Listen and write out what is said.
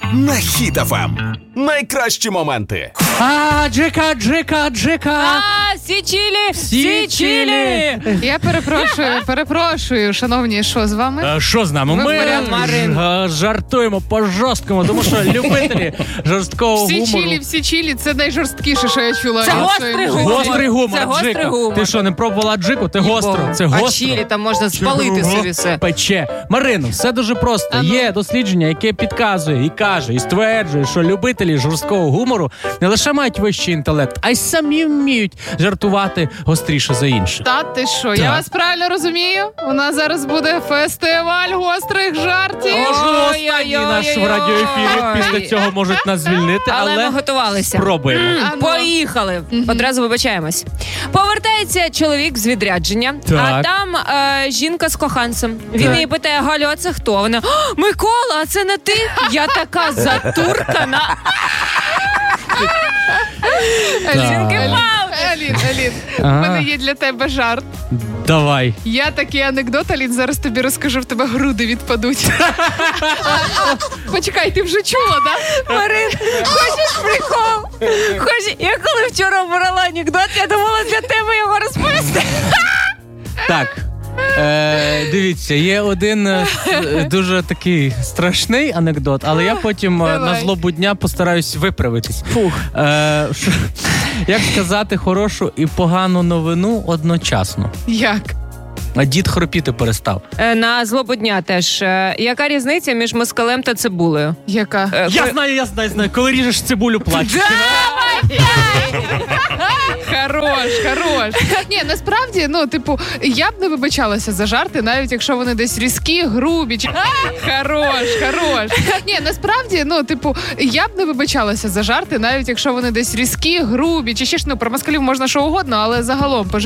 на Хіт ФМ. Найкращі моменти. Джека. Січілі. Я перепрошую, шановні, що з вами? Що з нами? Ми жартуємо по-жорсткому, тому що любителі жорсткого гумору. Всі чілі, це найжорсткіше, що я чула. Це гострий гумор. Гострий гумор, Це гострий Джика. гумор. Ти що, не пробувала джику? Ти гостро. Це гостро. А чілі там можна спалити собі все. Пече. Марино, все дуже просто. Є дослідження, яке підказує і каже, і стверджує, що любителі жорсткого гумору не лише мають вищий інтелект, а й самі вміють жартувати гостріше за інших. Та ти що, я вас правильно розумію? У нас зараз буде фестиваль гострих жартів. Останній наш в радіоефірі. Після цього можуть нас звільнити, Але ми але готувалися. спробуємо. Поїхали. Одразу вибачаємось. Повертається чоловік з відрядження, а Так. там жінка з коханцем. Він її питає: Галю, а це хто? Вона: Микола, а це не ти? Я така затуркана. Алін, у мене є для тебе жарт. Давай. Я такий анекдот, Алін, зараз тобі розкажу, в тебе груди відпадуть. Почекай, ти вже чула, да? Марин, хочеш прикол? Я коли вчора брала анекдот, я думала для тебе його розповісти. Так. Дивіться, є один дуже такий страшний анекдот, але я потім на злобу дня постараюсь виправитись. Як сказати хорошу і погану новину одночасно? Як? А дід хропіти перестав. На злобу дня теж. Яка різниця між москалем та цибулею? Яка? Я знаю. Коли ріжеш цибулю, плачеш. Хорош. Ні, насправді, я б не вибачалася за жарти, навіть якщо вони десь різкі, грубі. Хорош. Ні, насправді, я б не вибачалася за жарти, навіть якщо вони десь різкі, грубі, чи ще ж, про москалів можна що угодно, але загалом